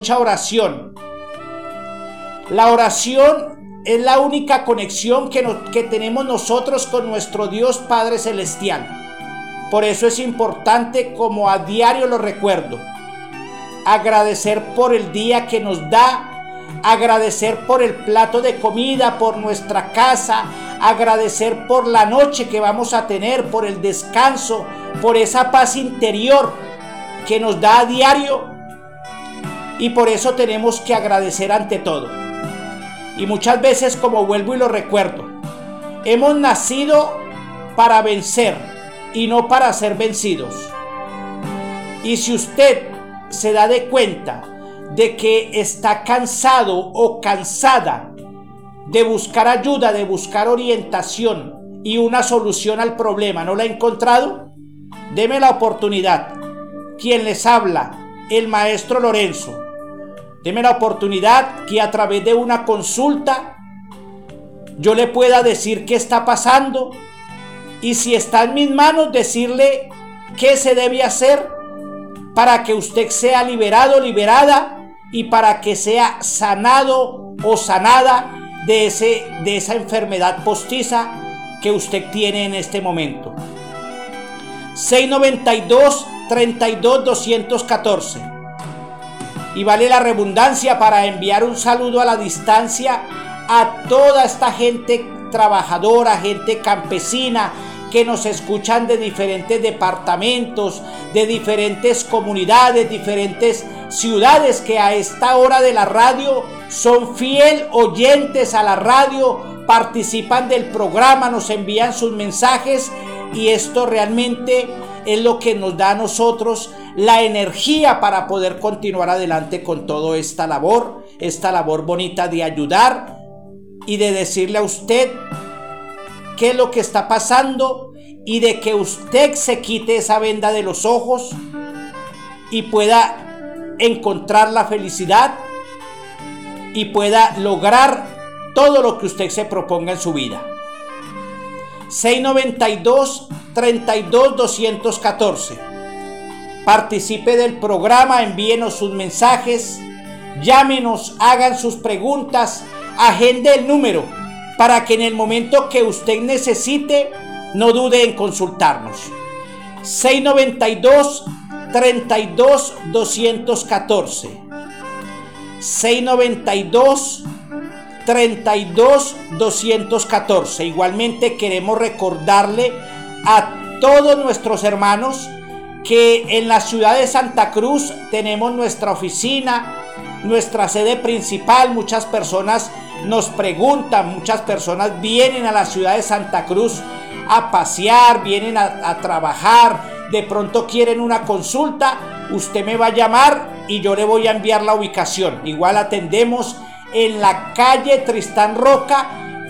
mucha oración. La oración es la única conexión que tenemos nosotros con nuestro Dios Padre Celestial. Por eso es importante, como a diario lo recuerdo, agradecer por el día que nos da, agradecer por el plato de comida, por nuestra casa, agradecer por la noche que vamos a tener, por el descanso, por esa paz interior que nos da a diario. Y por eso tenemos que agradecer ante todo. Y muchas veces, como vuelvo y lo recuerdo, hemos nacido para vencer y no para ser vencidos. Y si usted se da de cuenta de que está cansado o cansada de buscar ayuda, de buscar orientación y una solución al problema, ¿no la ha encontrado? Deme la oportunidad. Quien les habla, el maestro Lorenzo. Deme la oportunidad que a través de una consulta yo le pueda decir qué está pasando y si está en mis manos decirle qué se debe hacer para que usted sea liberado, liberada y para que sea sanado o sanada de esa enfermedad postiza que usted tiene en este momento. 692-32-214. Y vale la redundancia para enviar un saludo a la distancia a toda esta gente trabajadora, gente campesina que nos escuchan de diferentes departamentos, de diferentes comunidades, diferentes ciudades que a esta hora de la radio son fiel oyentes a la radio, participan del programa, nos envían sus mensajes y esto realmente es lo que nos da a nosotros la energía para poder continuar adelante con toda esta labor bonita de ayudar y de decirle a usted qué es lo que está pasando y de que usted se quite esa venda de los ojos y pueda encontrar la felicidad y pueda lograr todo lo que usted se proponga en su vida. 692-32-214. Participe del programa, envíenos sus mensajes, llámenos, hagan sus preguntas, agende el número para que en el momento que usted necesite no dude en consultarnos. 692-32-214. 692-32-214. Igualmente queremos recordarle a todos nuestros hermanos que en la ciudad de Santa Cruz tenemos nuestra oficina, nuestra sede principal. Muchas personas nos preguntan, muchas personas vienen a la ciudad de Santa Cruz a pasear, vienen a trabajar, de pronto quieren una consulta, usted me va a llamar y yo le voy a enviar la ubicación. Igual atendemos en la calle Tristán Roca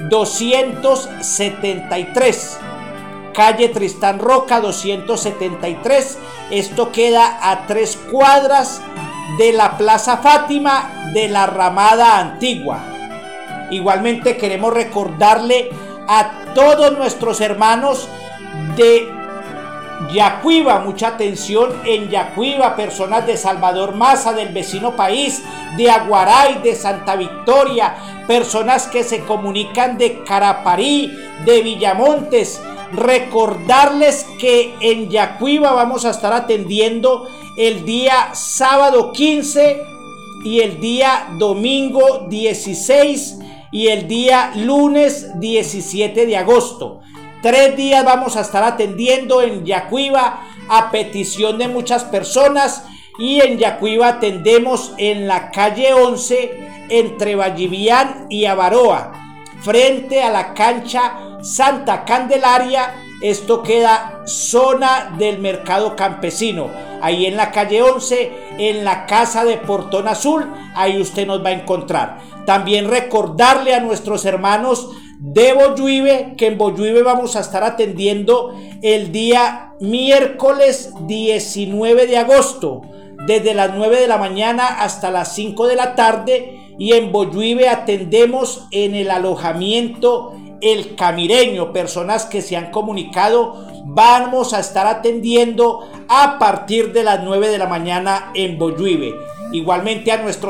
273. Calle Tristán Roca 273. Esto queda a 3 cuadras de la Plaza Fátima de la Ramada Antigua. Igualmente queremos recordarle a todos nuestros hermanos de Yacuiba, mucha atención en Yacuiba, personas de Salvador Maza, del vecino país, de Aguaray, de Santa Victoria, personas que se comunican de Caraparí, de Villamontes. Recordarles que en Yacuiba vamos a estar atendiendo el día sábado 15 y el día domingo 16 y el día lunes 17 de agosto. 3 días vamos a estar atendiendo en Yacuiba a petición de muchas personas, y en Yacuiba atendemos en la calle 11 entre Vallivian y Avaroa, frente a la cancha Santa Candelaria. Esto queda zona del mercado campesino, ahí en la calle 11, en la casa de Portón Azul, ahí usted nos va a encontrar. También recordarle a nuestros hermanos de Boyuive que en Boyuive vamos a estar atendiendo el día miércoles 19 de agosto, desde las 9 de la mañana hasta las 5 de la tarde, y en Boyuive atendemos en el alojamiento El Camireño. Personas que se han comunicado, vamos a estar atendiendo a partir de las 9 de la mañana en Boyuive. Igualmente a nuestros